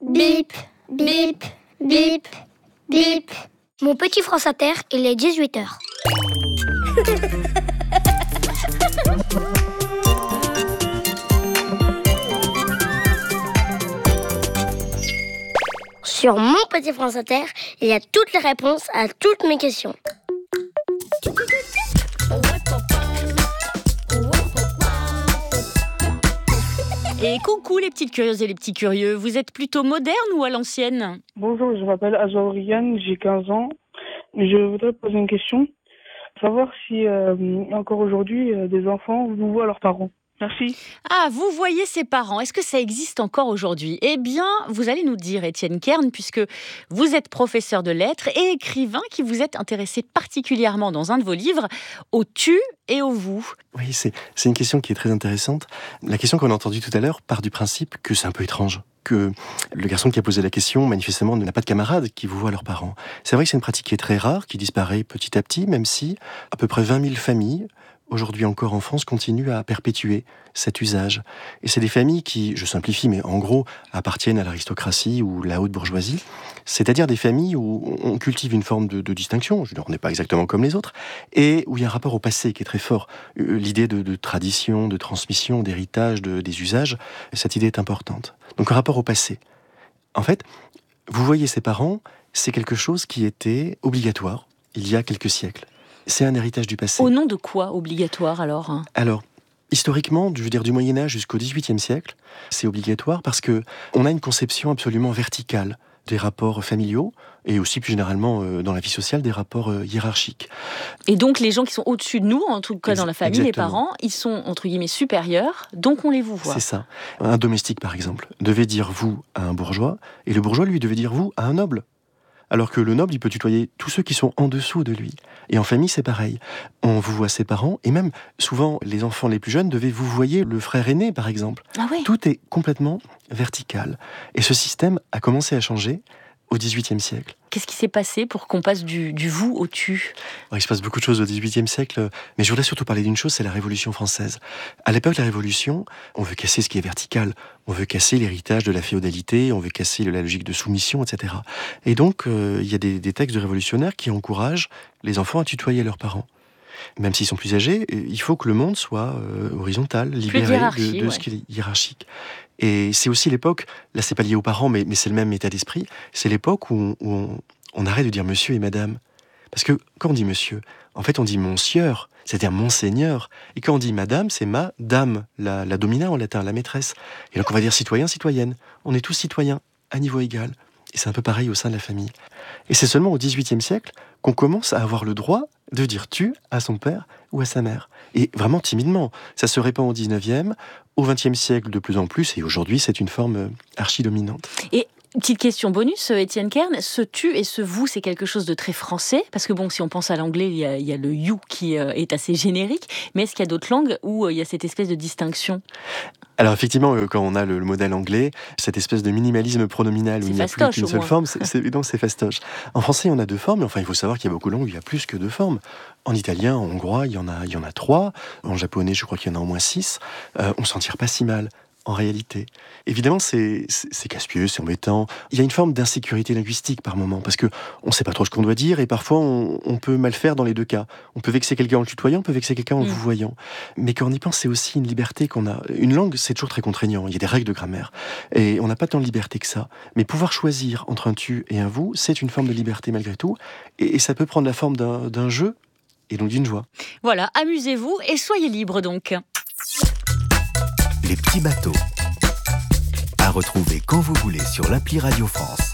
Bip, bip, bip, bip. Mon petit France Inter, il est 18h. Sur mon petit France Inter, il y a toutes les réponses à toutes mes questions. Et coucou les petites curieuses et les petits curieux, vous êtes plutôt moderne ou à l'ancienne ? Bonjour, je m'appelle Azaurian, j'ai 15 ans. Je voudrais poser une question. Savoir si, encore aujourd'hui, des enfants vous voient leurs parents. Merci. Ah, vous voyez ses parents, est-ce que ça existe encore aujourd'hui ? Eh bien, vous allez nous dire, Étienne Kern, puisque vous êtes professeur de lettres et écrivain, qui vous êtes intéressé particulièrement dans un de vos livres, au tu et au vous. Oui, c'est une question qui est très intéressante. La question qu'on a entendue tout à l'heure part du principe que c'est un peu étrange, que le garçon qui a posé la question, manifestement, n'a pas de camarades qui vous voient leurs parents. C'est vrai que c'est une pratique qui est très rare, qui disparaît petit à petit, même si à peu près 20 000 familles, aujourd'hui encore en France, continuent à perpétuer cet usage. Et c'est des familles qui, je simplifie, mais en gros, appartiennent à l'aristocratie ou la haute bourgeoisie, c'est-à-dire des familles où on cultive une forme de distinction, je veux dire, on n'est pas exactement comme les autres, et où il y a un rapport au passé qui est très fort. L'idée de tradition, de transmission, d'héritage, des usages, cette idée est importante. Donc un rapport au passé. En fait, vous voyez ses parents, c'est quelque chose qui était obligatoire il y a quelques siècles. C'est un héritage du passé. Au nom de quoi obligatoire alors ? Alors, historiquement, je veux dire du Moyen-Âge jusqu'au XVIIIe siècle, c'est obligatoire parce que on a une conception absolument verticale des rapports familiaux et aussi plus généralement dans la vie sociale des rapports hiérarchiques. Et donc les gens qui sont au-dessus de nous, en tout cas dans la famille, Exactement. les parents, ils sont entre guillemets supérieurs, donc on les vous voit. C'est ça. Un domestique par exemple devait dire vous à un bourgeois et le bourgeois lui devait dire vous à un noble. Alors que le noble, il peut tutoyer tous ceux qui sont en dessous de lui. Et en famille, c'est pareil. On vous voit ses parents, et même, souvent, les enfants les plus jeunes devaient vous voyer le frère aîné, par exemple. Ah oui. Tout est complètement vertical. Et ce système a commencé à changer au XVIIIe siècle. Qu'est-ce qui s'est passé pour qu'on passe du vous au tu ? Il se passe beaucoup de choses au XVIIIe siècle, mais je voudrais surtout parler d'une chose, c'est la Révolution française. À l'époque de la Révolution, on veut casser ce qui est vertical, on veut casser l'héritage de la féodalité, on veut casser la logique de soumission, etc. Et donc, il y a des textes de révolutionnaires qui encouragent les enfants à tutoyer leurs parents. Même s'ils sont plus âgés, il faut que le monde soit horizontal, libéré de ce qui est hiérarchique. Et c'est aussi l'époque, là c'est pas lié aux parents, mais c'est le même état d'esprit, c'est l'époque où on arrête de dire monsieur et madame. Parce que quand on dit monsieur, en fait on dit monsieur, c'est-à-dire monseigneur. Et quand on dit madame, c'est ma dame, la domina en latin, la maîtresse. Et donc on va dire citoyen, citoyenne. On est tous citoyens, à niveau égal. Et c'est un peu pareil au sein de la famille. Et c'est seulement au XVIIIe siècle qu'on commence à avoir le droit de dire tu à son père ou à sa mère. Et vraiment timidement. Ça se répand au XIXe, au XXe siècle de plus en plus, et aujourd'hui c'est une forme archi-dominante. Et petite question bonus, Étienne Kern, ce tu et ce vous, c'est quelque chose de très français, parce que bon, si on pense à l'anglais, il y a le you qui est assez générique, mais est-ce qu'il y a d'autres langues où il y a cette espèce de distinction ? Alors effectivement, quand on a le modèle anglais, cette espèce de minimalisme pronominal où il n'y a plus qu'une seule forme, c'est fastoche. En français, on a deux formes, mais enfin il faut savoir qu'il y a beaucoup de langues où il y a plus que deux formes. En italien, en hongrois, il y en a 3. En japonais, je crois qu'il y en a au moins 6. On s'en tire pas si mal. En réalité. Évidemment, c'est casse-pied, c'est embêtant. Il y a une forme d'insécurité linguistique par moment, parce que on ne sait pas trop ce qu'on doit dire, et parfois on peut mal faire dans les deux cas. On peut vexer quelqu'un en le tutoyant, on peut vexer quelqu'un en le vous voyant. Mais quand on y pense, c'est aussi une liberté qu'on a. Une langue, c'est toujours très contraignant, il y a des règles de grammaire. Et on n'a pas tant de liberté que ça. Mais pouvoir choisir entre un tu et un vous, c'est une forme de liberté malgré tout, et ça peut prendre la forme d'un jeu, et donc d'une joie. Voilà, amusez-vous et soyez libres donc. Les petits bateaux. À retrouver quand vous voulez sur l'appli Radio France.